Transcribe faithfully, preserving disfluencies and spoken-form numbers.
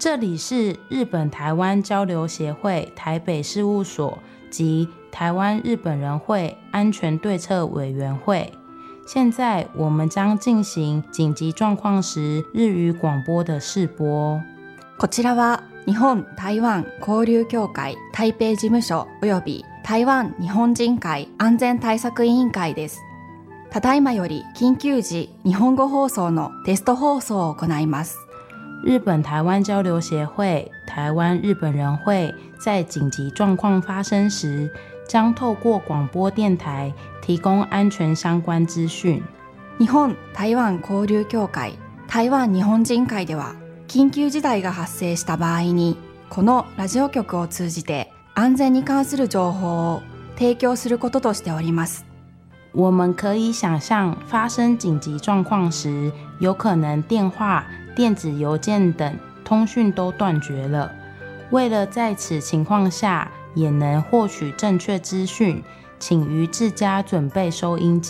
这里是日本台湾交流协会台北事务所及台湾日本人会安全对策委员会。现在我们将进行紧急状况时日语广播的试播。 こちらは日本台湾交流協会台北事務所および台湾日本人会安全対策委員会です。ただいまより緊急時日本語放送のテスト放送を行います。 日本台湾交流协会台湾日本人会在紧急状况发生时将透过广播电台提供安全相关资讯。 日本台湾交流協会台湾日本人会では緊急事態が発生した場合にこのラジオ局を通じて安全に関する情報を提供することとしております。 我们可以想象发生紧急状况时有可能电话、电子邮件等通讯都断绝了。为了在此情况下也能获取正确资讯，请于自家准备收音机。